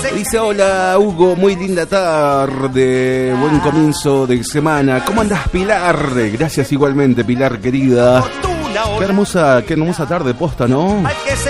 Dice, hola Hugo, muy linda tarde, buen comienzo de semana. ¿Cómo andás, Pilar? Gracias igualmente, Pilar querida. Qué hermosa tarde posta, ¿no?